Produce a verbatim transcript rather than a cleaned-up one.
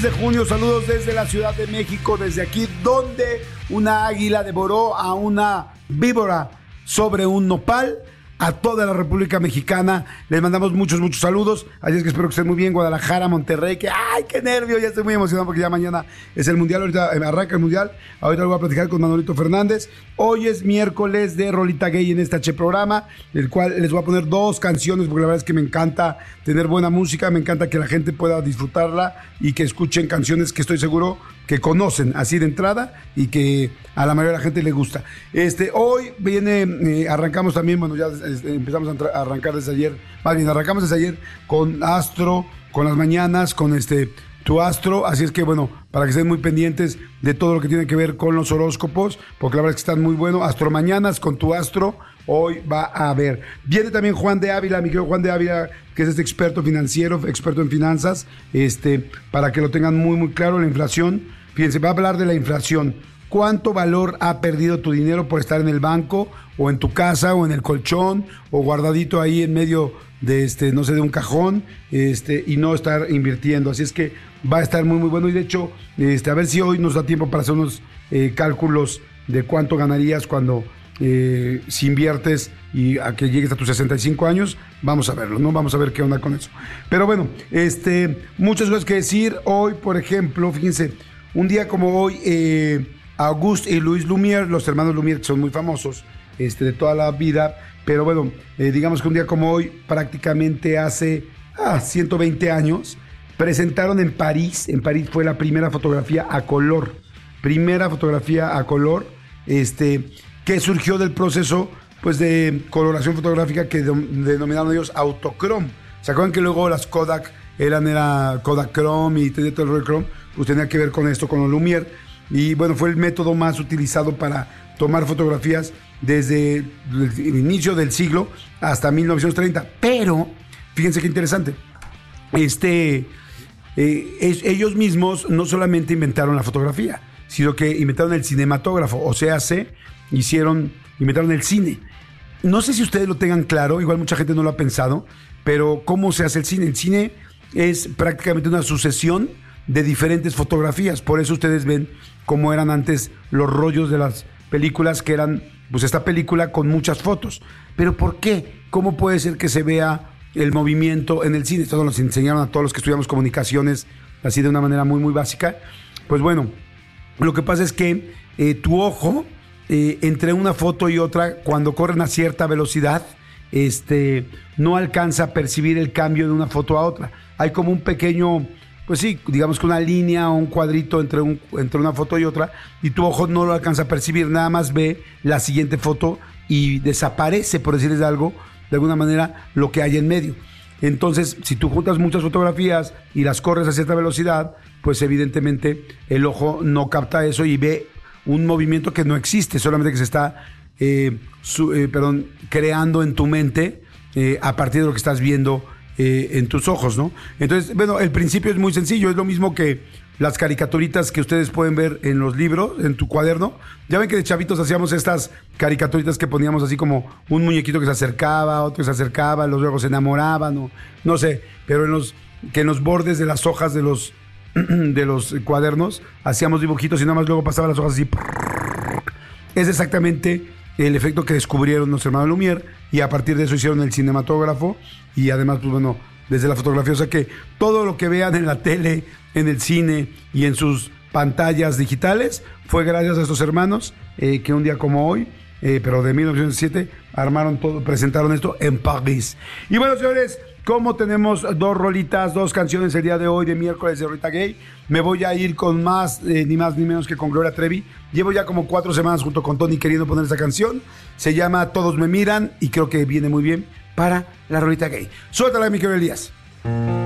De junio, saludos desde la Ciudad de México, desde aquí donde una águila devoró a una víbora sobre un nopal. A toda la República Mexicana les mandamos muchos, muchos saludos. Así es que espero que estén muy bien. Guadalajara, Monterrey, que ¡ay, qué nervio! Ya estoy muy emocionado porque ya mañana es el Mundial. Ahorita arranca el Mundial. Ahorita lo voy a platicar con Manolito Fernández. Hoy es miércoles de Rolita Gay en este H programa, el cual les voy a poner dos canciones porque la verdad es que me encanta tener buena música, me encanta que la gente pueda disfrutarla y que escuchen canciones que estoy seguro que conocen así de entrada y que a la mayoría de la gente le gusta. Este, hoy viene, eh, arrancamos también, bueno, ya este, empezamos a, a arrancar desde ayer, más bien, arrancamos desde ayer con Astro, con las mañanas, con este, tu Astro, así es que bueno, para que estén muy pendientes de todo lo que tiene que ver con los horóscopos, porque la verdad es que están muy buenos. Astro Mañanas con tu Astro, hoy va a haber. Viene también Juan de Ávila, mi querido Juan de Ávila, que es este experto financiero, experto en finanzas, este, para que lo tengan muy, muy claro, la inflación. Fíjense, va a hablar de la inflación. ¿Cuánto valor ha perdido tu dinero por estar en el banco o en tu casa o en el colchón o guardadito ahí en medio de este, no sé, de un cajón, este, y no estar invirtiendo? Así es que va a estar muy, muy bueno. Y de hecho, este, a ver si hoy nos da tiempo para hacer unos eh, cálculos de cuánto ganarías cuando eh, si inviertes y a que llegues a tus sesenta y cinco años. Vamos a verlo, ¿no? Vamos a ver qué onda con eso. Pero bueno, este, muchas cosas que decir. Hoy, por ejemplo, fíjense, un día como hoy, eh, Auguste y Louis Lumière, los hermanos Lumière, que son muy famosos este, de toda la vida, pero bueno, eh, digamos que un día como hoy, prácticamente hace ah, ciento veinte años, presentaron en París, en París fue la primera fotografía a color, primera fotografía a color, este, que surgió del proceso pues, de coloración fotográfica que denominaron ellos autocrom. ¿Se acuerdan que luego las Kodak eran era Kodachrome y todo el rollo Chrome? Pues tenía que ver con esto, con los Lumière. Y bueno, fue el método más utilizado para tomar fotografías desde el inicio del siglo hasta mil novecientos treinta. Pero, fíjense qué interesante, este, eh, es, ellos mismos no solamente inventaron la fotografía, sino que inventaron el cinematógrafo, o sea, se hicieron, inventaron el cine. No sé si ustedes lo tengan claro, igual mucha gente no lo ha pensado, pero ¿cómo se hace el cine? El cine es prácticamente una sucesión de diferentes fotografías, por eso ustedes ven cómo eran antes los rollos de las películas, que eran pues esta película con muchas fotos. ¿Pero por qué? ¿Cómo puede ser que se vea el movimiento en el cine? Esto nos enseñaron a todos los que estudiamos comunicaciones así de una manera muy muy básica. Pues bueno, lo que pasa es que eh, tu ojo eh, entre una foto y otra, cuando corren a cierta velocidad, este, no alcanza a percibir el cambio de una foto a otra. Hay como un pequeño, pues sí, digamos que una línea o un cuadrito entre, un, entre una foto y otra, y tu ojo no lo alcanza a percibir, nada más ve la siguiente foto y desaparece, por decirles algo, de alguna manera, lo que hay en medio. Entonces, si tú juntas muchas fotografías y las corres a cierta velocidad, pues evidentemente el ojo no capta eso y ve un movimiento que no existe, solamente que se está eh, su, eh, perdón, creando en tu mente eh, a partir de lo que estás viendo Eh, en tus ojos, ¿no? Entonces, bueno, el principio es muy sencillo, es lo mismo que las caricaturitas que ustedes pueden ver en los libros, en tu cuaderno. Ya ven que de chavitos hacíamos estas caricaturitas que poníamos así como un muñequito que se acercaba, otro que se acercaba, los luego se enamoraban, o no sé, pero en los, que en los bordes de las hojas de los, de los cuadernos hacíamos dibujitos y nada más luego pasaban las hojas así. Es exactamente el efecto que descubrieron los hermanos Lumière, y a partir de eso hicieron el cinematógrafo y además, pues bueno, desde la fotografía, o sea que todo lo que vean en la tele, en el cine y en sus pantallas digitales fue gracias a estos hermanos eh, que un día como hoy, eh, pero de mil novecientos siete, armaron todo, presentaron esto en París. Y bueno, señores, como tenemos dos rolitas, dos canciones el día de hoy de miércoles de Rolita Gay, me voy a ir con más, eh, ni más ni menos que con Gloria Trevi. Llevo ya como cuatro semanas junto con Tony queriendo poner esta canción. Se llama Todos me miran y creo que viene muy bien para la Rolita Gay. Suéltala, mi querido Elías.